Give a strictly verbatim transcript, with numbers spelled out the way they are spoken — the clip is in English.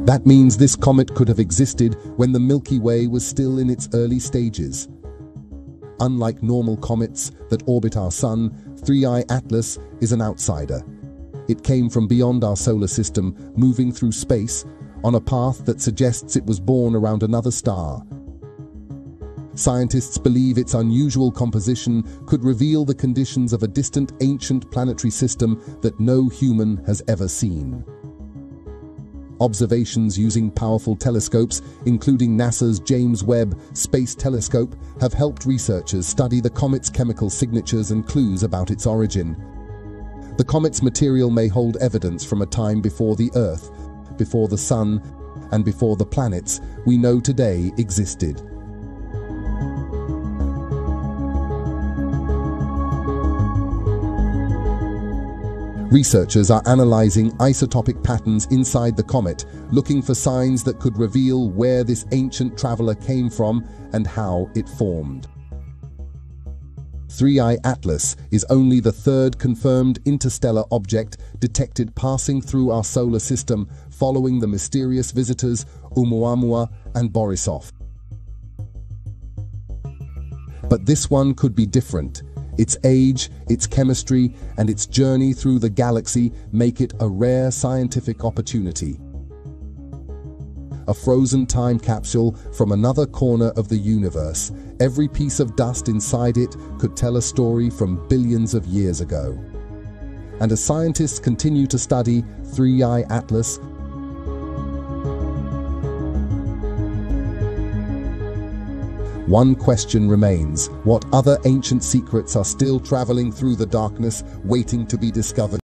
That means this comet could have existed when the Milky Way was still in its early stages. Unlike normal comets that orbit our Sun, three I Atlas is an outsider. It came from beyond our solar system, moving through space on a path that suggests it was born around another star. Scientists believe its unusual composition could reveal the conditions of a distant ancient planetary system that no human has ever seen. Observations using powerful telescopes, including NASA's James Webb Space Telescope, have helped researchers study the comet's chemical signatures and clues about its origin. The comet's material may hold evidence from a time before the Earth, before the Sun, and before the planets we know today existed. Researchers are analyzing isotopic patterns inside the comet, looking for signs that could reveal where this ancient traveler came from and how it formed. three I Atlas is only the third confirmed interstellar object detected passing through our solar system, following the mysterious visitors Oumuamua and Borisov. But this one could be different. Its age, its chemistry, and its journey through the galaxy make it a rare scientific opportunity. A frozen time capsule from another corner of the universe. Every piece of dust inside it could tell a story from billions of years ago. And as scientists continue to study three I Atlas, one question remains: what other ancient secrets are still traveling through the darkness, waiting to be discovered?